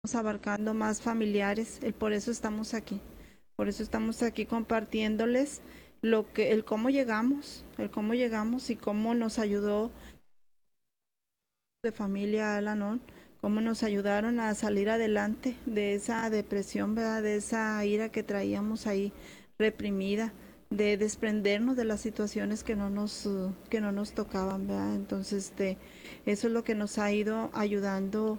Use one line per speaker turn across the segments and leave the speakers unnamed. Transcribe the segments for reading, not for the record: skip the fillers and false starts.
abarcando más familiares, por eso estamos aquí. Por eso estamos aquí compartiéndoles el cómo llegamos y cómo nos ayudó de familia Al-Anon, cómo nos ayudaron a salir adelante de esa depresión, ¿verdad? De esa ira que traíamos ahí reprimida, de desprendernos de las situaciones que no nos tocaban, ¿verdad? Entonces, eso es lo que nos ha ido ayudando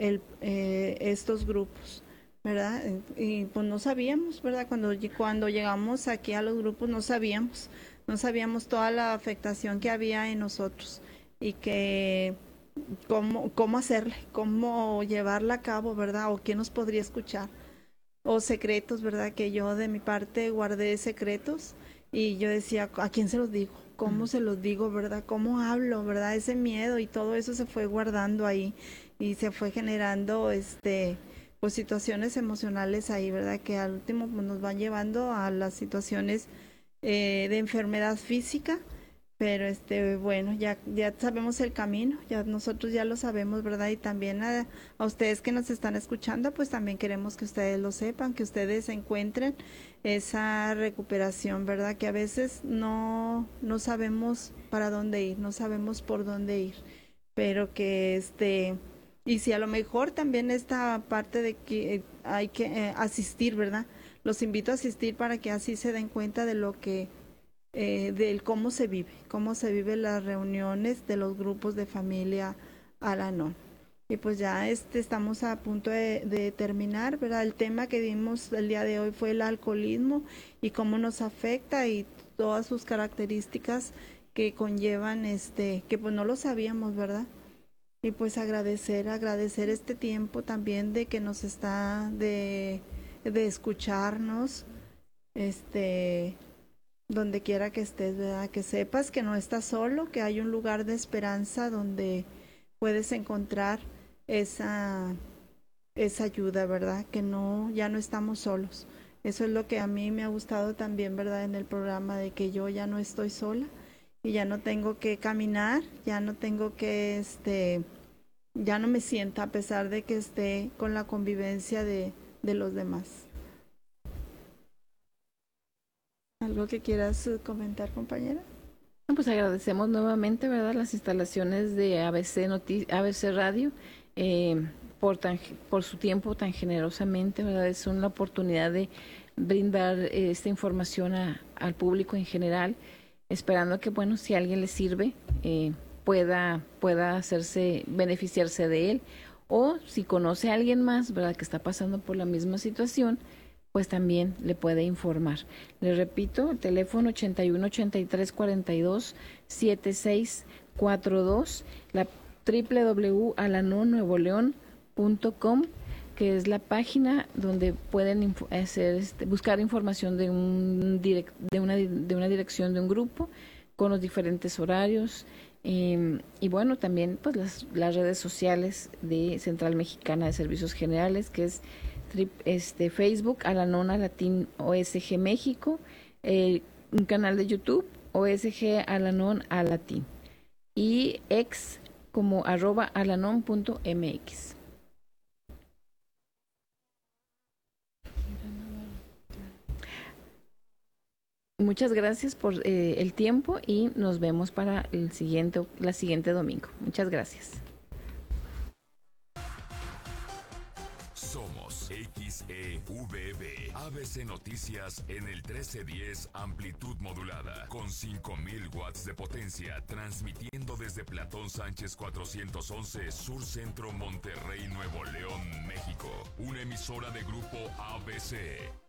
estos grupos, ¿verdad? Y pues no sabíamos, ¿verdad? Cuando llegamos aquí a los grupos no sabíamos toda la afectación que había en nosotros y que cómo hacerle, cómo llevarla a cabo, ¿verdad? O quién nos podría escuchar. O secretos, ¿verdad? Que yo de mi parte guardé secretos y yo decía, ¿a quién se los digo? ¿Cómo se los digo, verdad? ¿Cómo hablo, verdad? Ese miedo y todo eso se fue guardando ahí y se fue generando, pues situaciones emocionales ahí, ¿verdad? Que al último pues, nos van llevando a las situaciones de enfermedad física, pero bueno, ya sabemos el camino, ya nosotros ya lo sabemos, ¿verdad? Y también a ustedes que nos están escuchando, pues también queremos que ustedes lo sepan, que ustedes encuentren esa recuperación, ¿verdad? Que a veces no sabemos para dónde ir, no sabemos por dónde ir, pero que y si a lo mejor también esta parte de que hay que asistir, ¿verdad? Los invito a asistir para que así se den cuenta de lo que del cómo se vive las reuniones de los grupos de familia Al-Anon. Y pues ya estamos a punto de terminar, ¿verdad? El tema que vimos el día de hoy fue el alcoholismo y cómo nos afecta y todas sus características que conllevan, que pues no lo sabíamos, ¿verdad? Y pues agradecer este tiempo también de que nos está, de escucharnos, este, donde quiera que estés, ¿verdad? Que sepas que no estás solo, que hay un lugar de esperanza donde puedes encontrar esa, esa ayuda, ¿verdad? Que no, ya no estamos solos. Eso es lo que a mí me ha gustado también, ¿verdad? En el programa de que yo ya no estoy sola y ya no tengo que caminar, ya no tengo que, ya no me siento a pesar de que esté con la convivencia de los demás. ¿Algo que quieras comentar, compañera?
Pues agradecemos nuevamente, ¿verdad?, las instalaciones de ABC Radio eh, por su tiempo tan generosamente, ¿verdad? Es una oportunidad de brindar esta información al público en general, esperando que, bueno, si a alguien le sirve, pueda beneficiarse de él, o si conoce a alguien más, ¿verdad?, que está pasando por la misma situación, pues también le puede informar. Le repito, el teléfono 81 83 42 7642, la www.alanonuevoleon.com, que es la página donde pueden buscar información de una dirección de un grupo con los diferentes horarios, y bueno, también pues las redes sociales de Central Mexicana de Servicios Generales, que es Facebook Al-Anon Alatín OSG México, un canal de YouTube OSG Al-Anon Alatín, y ex como @alanon.mx. Muchas gracias por el tiempo y nos vemos para la siguiente domingo. Muchas gracias.
Somos XEVB, ABC Noticias en el 1310 amplitud modulada, con 5000 watts de potencia, transmitiendo desde Platón Sánchez 411, Sur Centro, Monterrey, Nuevo León, México. Una emisora de grupo ABC.